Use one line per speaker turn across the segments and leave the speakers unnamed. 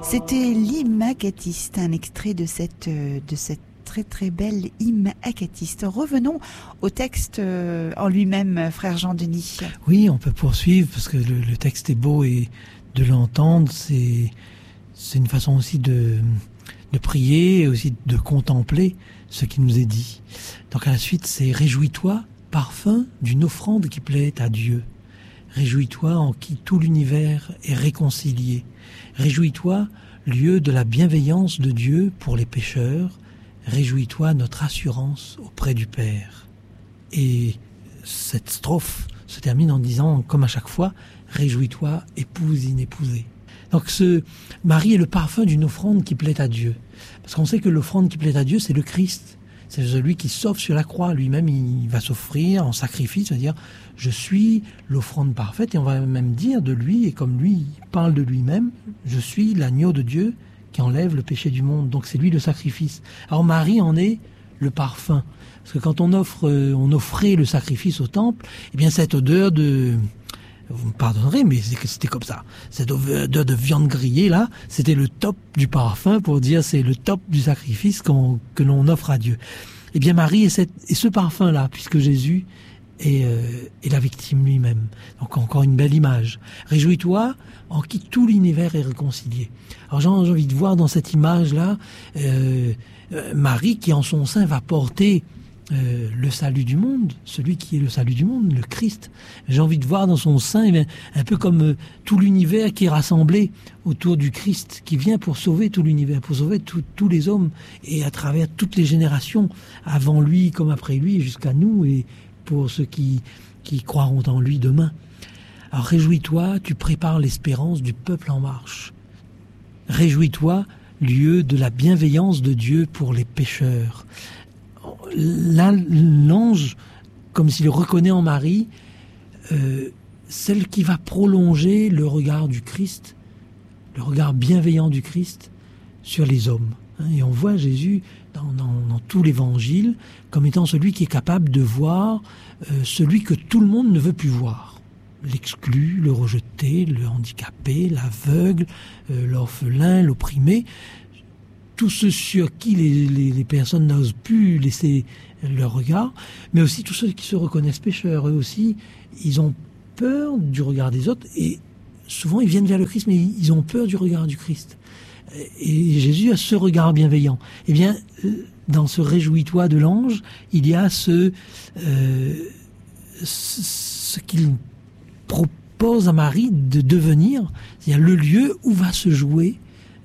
C'était l'hymne acatiste, un extrait de cette très très belle hymne acatiste. Revenons au texte en lui-même, frère Jean-Denis.
Oui, on peut poursuivre parce que le texte est beau et de l'entendre, c'est une façon aussi de prier et aussi de contempler ce qui nous est dit. Donc à la suite, c'est « Réjouis-toi, parfum d'une offrande qui plaît à Dieu. Réjouis-toi en qui tout l'univers est réconcilié. Réjouis-toi, lieu de la bienveillance de Dieu pour les pécheurs. Réjouis-toi, notre assurance auprès du Père. » Et cette strophe se termine en disant, comme à chaque fois, « Réjouis-toi, épouse inépousée. » Donc Marie est le parfum d'une offrande qui plaît à Dieu. Parce qu'on sait que l'offrande qui plaît à Dieu, c'est le Christ. C'est celui qui s'offre sur la croix. Lui-même, il va s'offrir en sacrifice, c'est-à-dire « Je suis l'offrande parfaite ». Et on va même dire de lui, et comme lui, il parle de lui-même, « Je suis l'agneau de Dieu qui enlève le péché du monde ». Donc c'est lui le sacrifice. Alors Marie en est le parfum. Parce que quand on offrait le sacrifice au temple, eh bien cette odeur de... Vous me pardonnerez, mais c'était comme ça. Cette odeur de viande grillée, là, c'était le top du parfum pour dire c'est le top du sacrifice que l'on offre à Dieu. Eh bien, Marie est ce parfum-là, puisque Jésus est la victime lui-même. Donc, encore une belle image. Réjouis-toi en qui tout l'univers est réconcilié. Alors, j'ai envie de voir dans cette image-là, Marie qui en son sein va porter le salut du monde, celui qui est le salut du monde, le Christ. J'ai envie de voir dans son sein, un peu comme tout l'univers qui est rassemblé autour du Christ, qui vient pour sauver tout l'univers, pour sauver tous les hommes, et à travers toutes les générations, avant lui comme après lui, jusqu'à nous, et pour ceux qui croiront en lui demain. Alors réjouis-toi, tu prépares l'espérance du peuple en marche. Réjouis-toi, lieu de la bienveillance de Dieu pour les pécheurs. Là, l'ange, comme s'il reconnaît en Marie, celle qui va prolonger le regard du Christ, le regard bienveillant du Christ sur les hommes. Et on voit Jésus dans tout l'évangile comme étant celui qui est capable de voir celui que tout le monde ne veut plus voir. L'exclu, le rejeté, le handicapé, l'aveugle, l'orphelin, l'opprimé. Tous ceux sur qui les personnes n'osent plus laisser leur regard, mais aussi tous ceux qui se reconnaissent pécheurs. Eux aussi, ils ont peur du regard des autres, et souvent ils viennent vers le Christ, mais ils ont peur du regard du Christ. Et Jésus a ce regard bienveillant. Eh bien, dans ce réjouis-toi de l'ange, il y a ce qu'il propose à Marie de devenir, c'est-à-dire le lieu où va se jouer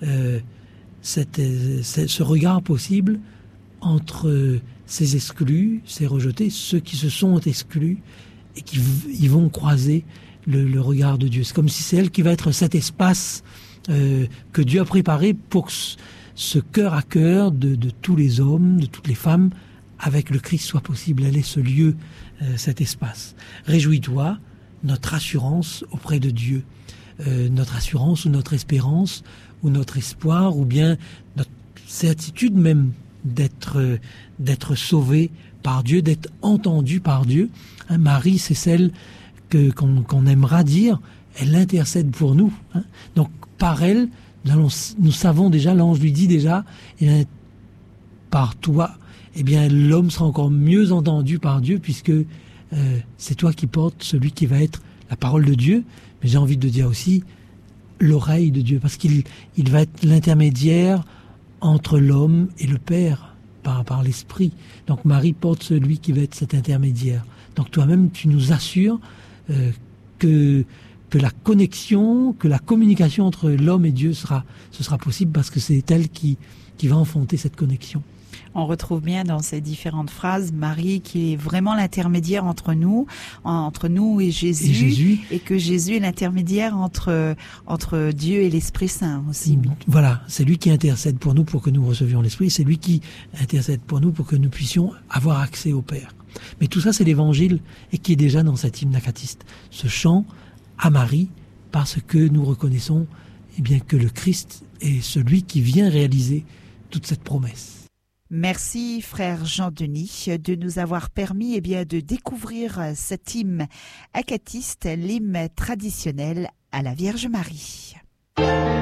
ce regard possible entre ces exclus, ces rejetés, ceux qui se sont exclus et qui ils vont croiser le regard de Dieu. C'est comme si c'est elle qui va être cet espace que Dieu a préparé pour que ce cœur à cœur de tous les hommes, de toutes les femmes, avec le Christ soit possible. Elle est ce lieu, cet espace. Réjouis-toi, notre assurance auprès de Dieu. Notre assurance ou notre espérance ou notre espoir, ou bien notre certitude même d'être sauvé par Dieu, d'être entendu par Dieu. Hein, Marie, c'est celle qu'on aimera dire, elle intercède pour nous. Hein. Donc par elle, nous savons déjà, l'ange lui dit déjà, eh bien, par toi, eh bien l'homme sera encore mieux entendu par Dieu, puisque c'est toi qui portes celui qui va être la parole de Dieu. Mais j'ai envie de dire aussi l'oreille de Dieu, parce qu'il va être l'intermédiaire entre l'homme et le Père par l'Esprit. Donc Marie porte celui qui va être cet intermédiaire. Donc toi-même, tu nous assures que la connexion, que la communication entre l'homme et Dieu sera possible, parce que c'est elle qui va enfanter cette connexion.
On retrouve bien dans ces différentes phrases Marie qui est vraiment l'intermédiaire entre nous et Jésus, et que Jésus est l'intermédiaire entre Dieu et l'Esprit Saint aussi.
Voilà, c'est lui qui intercède pour nous pour que nous recevions l'Esprit, c'est lui qui intercède pour nous pour que nous puissions avoir accès au Père. Mais tout ça, c'est l'Évangile, et qui est déjà dans cet hymne acatiste. Ce chant à Marie, parce que nous reconnaissons bien que le Christ est celui qui vient réaliser toute cette promesse.
Merci frère Jean-Denis de nous avoir permis de découvrir cet hymne acatiste, l'hymne traditionnel à la Vierge Marie.